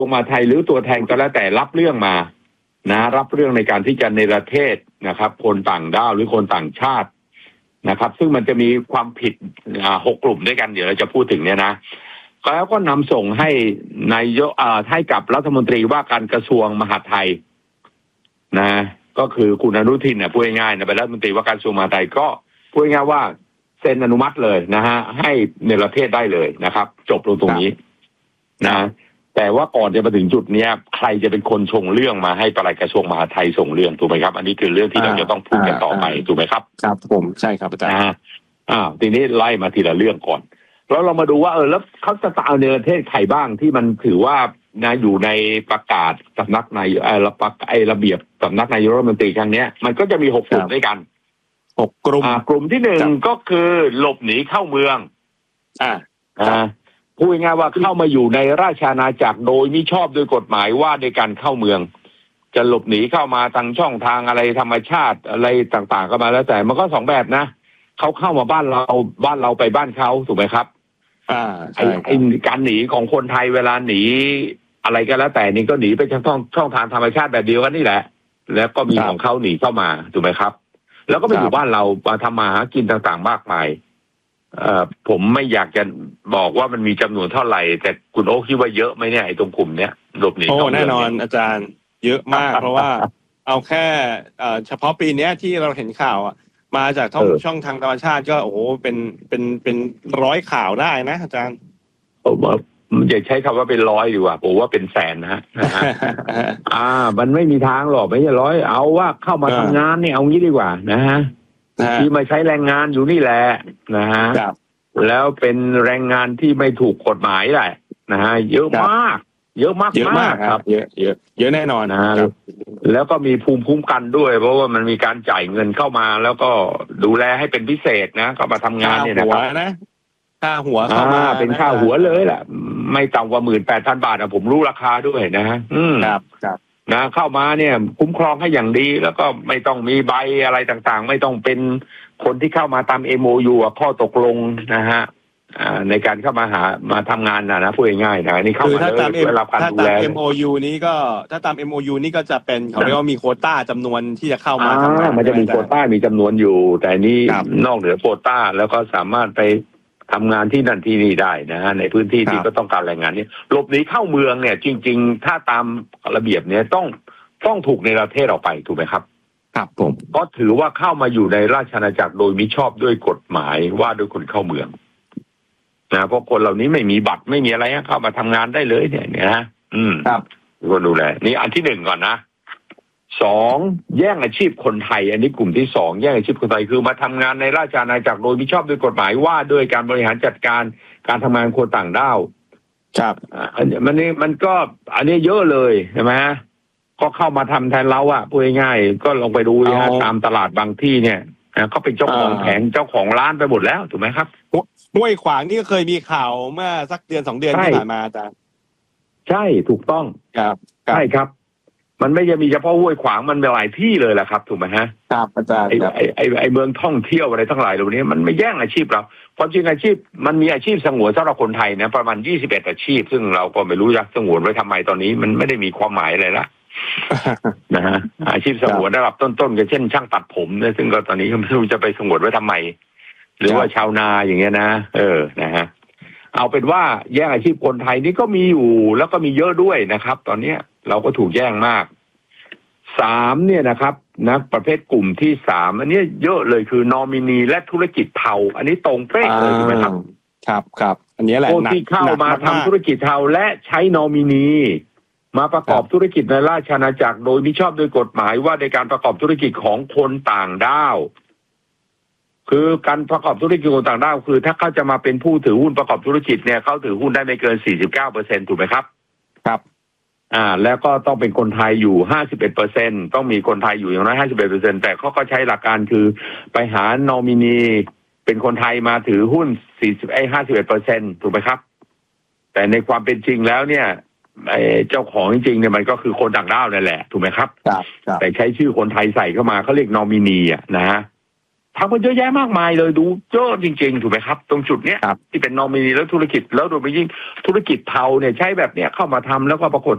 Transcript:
งมาไทยหรือตัวแทนก็แล้วแต่รับเรื่องมานะรับเรื่องในการที่จะเนรเทศนะครับ คนต่างด้าวหรือคนต่างชาตินะครับ ซึ่งมันจะมีความผิด6 กลุ่มด้วยกันเดี๋ยวเราจะพูดถึงเนี่ยนะแล้วก็นำส่งให้นายกให้กับรัฐมนตรีว่าการกระทรวงมหาดไทยนะก็คือคุณอนุทินเนี่ยพูดง่ายๆนะเป็นรัฐมนตรีว่าการกระทรวงมหาดไทยก็พูดง่ายๆว่าเซ็นอนุมัติเลยนะฮะให้เนรเทศได้เลยนะครับจบลงตรงนี้นะแต่ว่าก่อนจะมาถึงจุดเนี้ยใครจะเป็นคนชงเรื่องมาให้ปลัดกระทรวงมหาดไทยส่งเรื่องถูกไหมครับอันนี้คือเรื่องที่เราจะต้องพูดกันต่อไปถูกไหมครับครับผมใช่ครับอาจารย์ทีนี้ไล่มาทีละเรื่องก่อนแล้วเรามาดูว่าแล้วเขาจะเอาเนรเทศใครบ้างที่มันถือว่านะอยู่ในประกาศสำนักนายระเบียบสำนักนายกรัฐมนตรีครั้งนี้มันก็จะมี6 กลุ่มด้วยกัน 6 กลุ่มกลุ่มที่1ก็คือหลบหนีเข้าเมืองพูดง่ายๆว่าเข้ามาอยู่ในราชอาณาจักรโดยมิชอบโดยกฎหมายว่าในการเข้าเมืองจะหลบหนีเข้ามาทางช่องทางอะไรธรรมชาติอะไรต่างๆก็มาแล้วแต่มันก็2 แบบนะเขาเข้ามาบ้านเราไปบ้านเขาถูกไหมครับไอ้การหนีของคนไทยเวลาหนีอะไรก็แล้วแต่นี่ก็หนีไปช่องทางธรรมชาติแบบเดียวกันนี่แหละแล้วก็มีของเขาหนีเข้ามาถูกไหมครับแล้วก็ไปอยู่บ้านเรามาทำมาหากินต่างๆมากมายผมไม่อยากจะบอกว่ามันมีจำนวนเท่าไหร่แต่คุณโอ๊คคิดว่าเยอะไหมเนี่ยไอ้ตรงกลุ่มเนี้ยหลบหนีเข้าเมืองแน่นอนอาจารย์เยอะมากเพราะว่าเอาแค่เฉพาะปีนี้ที่เราเห็นข่าวมาจากช่องทางธรรมชาติก็โอ้โหเป็น100 ข่าวได้นะอาจารย์อย่าใช้คำว่าเป็น100ดีกว่าผมว่าเป็นแสนนะฮะมันไม่มีทางหรอกไม่ใช่100เอาว่าเข้ามาทำงานนี่เอางี้ดีกว่านะฮะที่มาใช้แรงงานอยู่นี่แหละนะฮะแล้วเป็นแรงงานที่ไม่ถูกกฎหมายแหละนะฮะเยอะมากเยอะมากครับเยอะแน่นอนนะแล้วก็มีภูมิคุ้มกันด้วยเพราะว่ามันมีการจ่ายเงินเข้ามาแล้วก็ดูแลให้เป็นพิเศษนะเข้ามาทำงานเนี่ยนะครับค่าหัวเข้ามาเป็นค่าหัวเลยแหละไม่ต่ำกว่า18,000 บาทผมรู้ราคาด้วยนะฮะครับนะเข้ามาเนี่ยคุ้มครองให้อย่างดีแล้วก็ไม่ต้องมีใบอะไรต่างๆไม่ต้องเป็นคนที่เข้ามาตาม MOU ข้อตกลงนะฮะในการเข้ามาทำงานนะพูดง่ายๆนะนี่เข้ามาเลยได้รับการดูแล MOU นี้ก็ถ้าตาม MOU นี่ก็จะเป็นเขาเรียกว่ามีโควต้าจำนวนที่จะเข้ามาทำงานมันจะมีโควต้ามีจำนวนอยู่แต่นี่นอกเหนือโควต้าแล้วก็สามารถไปทำงานที่นั่นที่นี่ได้นะฮะในพื้นที่ที่ก็ต้องการแรงงานนี้หลบหนีเข้าเมืองเนี่ยจริงๆถ้าตามระเบียบเนี่ยต้องถูกในประเทศออกไปถูกไหมครับครับผมก็ถือว่าเข้ามาอยู่ในราชอาณาจักรโดยมิชอบด้วยกฎหมายว่าด้วยคนเข้าเมืองนะเพราะคนเหล่านี้ไม่มีบัตรไม่มีอะไรเข้ามาทำงานได้เลยเนี่ยนะครับคนดูแลนี่อันที่1ก่อนนะ2แย่งอาชีพคนไทยอันนี้กลุ่มที่2แย่งอาชีพคนไทยคือมาทำงานในราชอาณาจักรโดยมิชอบด้วยกฎหมายว่าด้วยการบริหารจัดการการทำงานคนต่างด้าวครับมันก็อันนี้เยอะเลยใช่ไหมก็เข้ามาทำแทนเราพูดง่ายๆก็ลองไปดูนะตามตลาดบางที่เนี่ยเขาเป็นเจ้าของแผงเจ้าของร้านไปหมดแล้วถูกไหมครับห้วยขวางนี่ก็เคยมีข่าวเมื่อสักเดือน2 เดือนที่ผ่านมาอาจารย์ใช่ถูกต้องครับใช่ครับมันไม่จะมีเฉพาะห้วยขวางมันมีหลายที่เลยแหละครับถูกไหมฮะครับอาจารย์ไอเมืองท่องเที่ยวอะไรทั้งหลายเหล่านี้มันไม่แย่งอาชีพเราความจริงอาชีพมันมีอาชีพสงวนสำหรับคนไทยนะประมาณ21อาชีพซึ่งเราก็ไม่รู้จะสงวนไว้ทำไมตอนนี้มันไม่ได้มีความหมายอะไรละนะฮะอาชีพสงวนระดับต้นๆก็เช่นช่างตัดผมเนี่ยซึ่งก็ตอนนี้ไม่รู้จะไปสงวนไว้ทำไมหรือว่าชาวนาอย่างเงี้ยนะนะฮะเอาเป็นว่าแย่งอาชีพคนไทยนี่ก็มีอยู่แล้วก็มีเยอะด้วยนะครับตอนนี้เราก็ถูกแย่งมาก3เนี่ยนะครับนะประเภทกลุ่มที่3อันนี้เยอะเลยคือนอมินีและธุรกิจเทาอันนี้ตรงเป๊ะเลยถูกไหมครับครับอันนี้แหละคนที่เข้ามาทำธุรกิจเทาและใช้นอมินีมาประกอบธุรกิจในราชอาณาจักรโดยมิชอบโดยกฎหมายว่าในการประกอบธุรกิจของคนต่างด้าวคือการประกอบธุรกิจคนต่างด้าวคือถ้าเขาจะมาเป็นผู้ถือหุ้นประกอบธุรกิจเนี่ยเขาถือหุ้นได้ไม่เกิน 49% ถูกไหมครับครับแล้วก็ต้องเป็นคนไทยอยู่ 51% ต้องมีคนไทยอยู่อย่างน้อย 51% แต่เขาก็ใช้หลักการคือไปหานอมินีเป็นคนไทยมาถือหุ้น 51% ถูกไหมครับแต่ในความเป็นจริงแล้วเนี่ยเจ้าของจริงๆเนี่ยมันก็คือคนต่างด้าวนั่นแหละถูกไหมครับแต่ใช้ชื่อคนไทยใส่เข้ามาเขาเรียกนอมินีนะฮะทำกันเยอะแยะมากมายเลยดูเยอะจริงๆถูกไหมครับตรงจุดเนี้ยที่เป็นนอมินีแล้วธุรกิจแล้วโดยเฉพาะยิ่งธุรกิจเทาเนี่ยใช้แบบเนี้ยเข้ามาทำแล้วก็ปรากฏ